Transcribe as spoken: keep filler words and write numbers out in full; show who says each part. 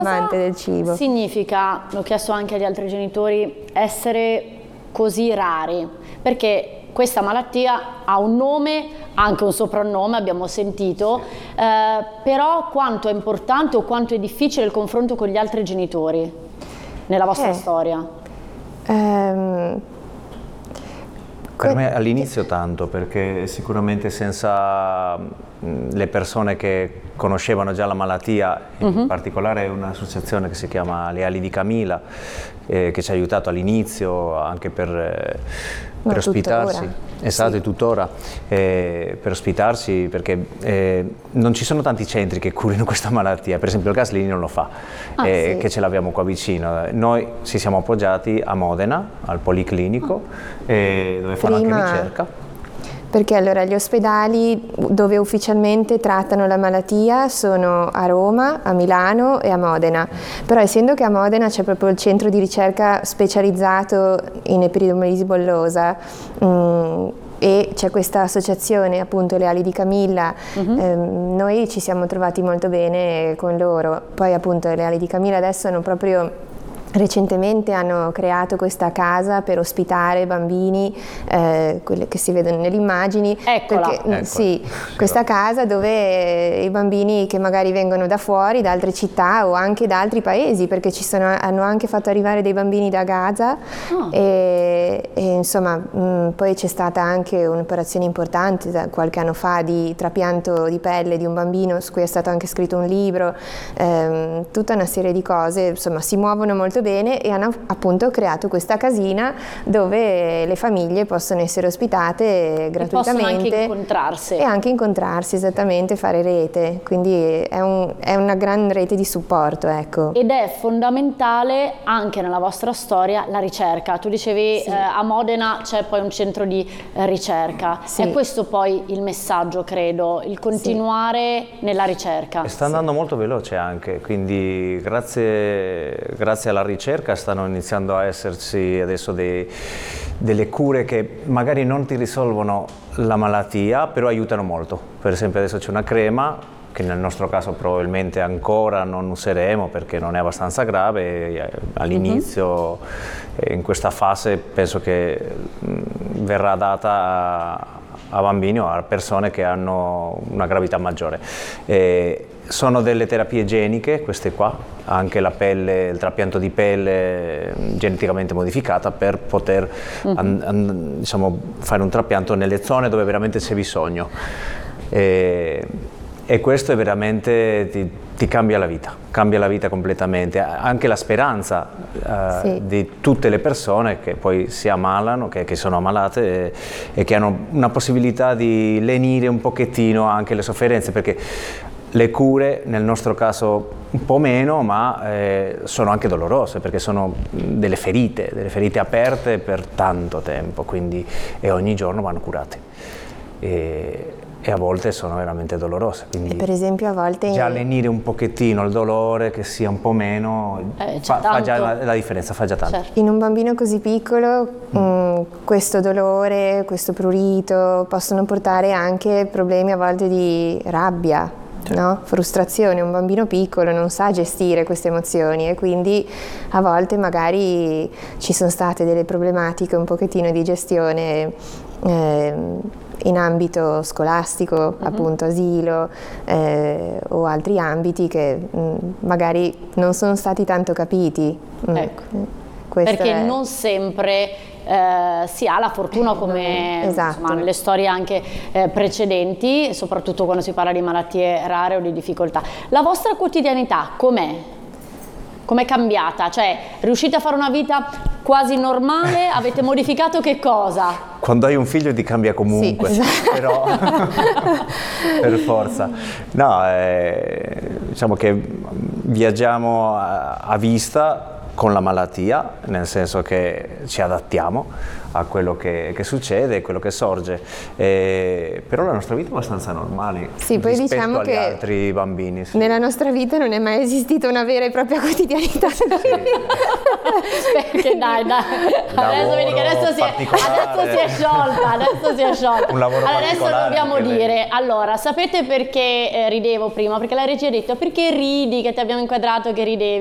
Speaker 1: amante del cibo.
Speaker 2: Significa, l'ho chiesto anche agli altri genitori, essere così rari? Perché questa malattia ha un nome, anche un soprannome, abbiamo sentito, eh, però quanto è importante o quanto è difficile il confronto con gli altri genitori nella vostra
Speaker 1: eh.
Speaker 2: storia?
Speaker 1: Um,
Speaker 3: Per me all'inizio tanto, perché sicuramente senza le persone che conoscevano già la malattia, in uh-huh. particolare un'associazione che si chiama Le Ali di Camilla, eh, che ci ha aiutato all'inizio anche per, eh, per
Speaker 1: no,
Speaker 3: ospitarsi,
Speaker 1: tuttora.
Speaker 3: esatto,
Speaker 1: sì.
Speaker 3: e tuttora, eh, per ospitarsi, perché eh, non ci sono tanti centri che curino questa malattia, per esempio il Gaslini non lo fa,
Speaker 1: ah,
Speaker 3: eh,
Speaker 1: sì.
Speaker 3: che ce l'abbiamo qua vicino. Noi ci siamo appoggiati a Modena, al Policlinico, ah. eh, dove fanno
Speaker 1: Prima...
Speaker 3: anche ricerca.
Speaker 1: Perché allora gli ospedali dove ufficialmente trattano la malattia sono a Roma, a Milano e a Modena, però essendo che a Modena c'è proprio il centro di ricerca specializzato in epidermolisi bullosa mh, e c'è questa associazione, appunto Le Ali di Camilla, uh-huh. ehm, noi ci siamo trovati molto bene con loro. Poi appunto Le Ali di Camilla adesso hanno proprio recentemente hanno creato questa casa per ospitare bambini, eh, quelle che si vedono nelle immagini.
Speaker 2: Eccola.
Speaker 1: Perché,
Speaker 3: Eccola.
Speaker 1: Sì, questa casa dove i bambini che magari vengono da fuori, da altre città o anche da altri paesi, perché ci sono, hanno anche fatto arrivare dei bambini da Gaza oh. e, e insomma mh, poi c'è stata anche un'operazione importante da qualche anno fa di trapianto di pelle di un bambino su cui è stato anche scritto un libro, ehm, tutta una serie di cose, insomma si muovono molto bene e hanno appunto creato questa casina dove le famiglie possono essere ospitate gratuitamente
Speaker 2: e possono anche incontrarsi
Speaker 1: e anche incontrarsi, esattamente, fare rete, quindi è, un, è una gran rete di supporto, ecco.
Speaker 2: Ed è fondamentale anche nella vostra storia la ricerca. Tu dicevi sì. eh, a Modena c'è poi un centro di eh, ricerca, sì. È questo poi il messaggio, credo, il continuare sì. nella ricerca.
Speaker 3: E sta andando sì. molto veloce anche, quindi grazie, grazie alla ricerca stanno iniziando a esserci adesso dei, delle cure che magari non ti risolvono la malattia, però aiutano molto. Per esempio adesso c'è una crema che nel nostro caso probabilmente ancora non useremo perché non è abbastanza grave, all'inizio uh-huh. in questa fase penso che verrà data a, a bambini o a persone che hanno una gravità maggiore. E sono delle terapie geniche, queste qua, anche la pelle, il trapianto di pelle geneticamente modificata per poter uh-huh. an, an, diciamo, fare un trapianto nelle zone dove veramente c'è bisogno. E, e questo è veramente ti, ti cambia la vita, cambia la vita completamente, anche la speranza eh, sì. di tutte le persone che poi si ammalano, che, che sono ammalate e, e che hanno una possibilità di lenire un pochettino anche le sofferenze, perché le cure nel nostro caso un po' meno, ma eh, sono anche dolorose perché sono delle ferite, delle ferite aperte per tanto tempo, quindi e ogni giorno vanno curate. E, e a volte sono veramente dolorose, quindi
Speaker 1: e per esempio a volte
Speaker 3: già lenire un pochettino il dolore, che sia un po' meno,
Speaker 2: eh,
Speaker 3: fa, fa già la, la differenza, fa già tanto.
Speaker 2: Certo.
Speaker 1: In un bambino così piccolo mm. mh, questo dolore, questo prurito possono portare anche problemi a volte di rabbia, no? Frustrazione. Un bambino piccolo non sa gestire queste emozioni e quindi a volte magari ci sono state delle problematiche un pochettino di gestione eh, in ambito scolastico, uh-huh. appunto asilo eh, o altri ambiti che mh, magari non sono stati tanto capiti.
Speaker 2: Ecco.
Speaker 1: Questo
Speaker 2: perché
Speaker 1: è...
Speaker 2: non sempre eh, si ha la fortuna, come
Speaker 1: esatto.
Speaker 2: insomma, nelle storie anche eh, precedenti, soprattutto quando si parla di malattie rare o di difficoltà. La vostra quotidianità com'è? Com'è cambiata? Cioè, riuscite a fare una vita quasi normale? Avete modificato che cosa?
Speaker 3: Quando hai un figlio ti cambia comunque,
Speaker 1: sì, esatto.
Speaker 3: però per forza. No, eh, diciamo che viaggiamo a, a vista con la malattia, nel senso che ci adattiamo a quello che, che succede, quello che sorge, eh, però la nostra vita è abbastanza normale
Speaker 1: sì, poi
Speaker 3: rispetto
Speaker 1: diciamo
Speaker 3: agli
Speaker 1: che
Speaker 3: altri bambini. Sì.
Speaker 1: Nella nostra vita non è mai esistita una vera e propria quotidianità.
Speaker 3: Sì.
Speaker 2: Perché dai, dai, adesso vedi che adesso si, è, adesso si è sciolta, adesso si è sciolta.
Speaker 3: Un lavoro
Speaker 2: allora, adesso dobbiamo
Speaker 3: dire,
Speaker 2: vedi. allora, sapete perché eh, ridevo prima? Perché la regia ha detto, perché ridi, che ti abbiamo inquadrato che ridevi?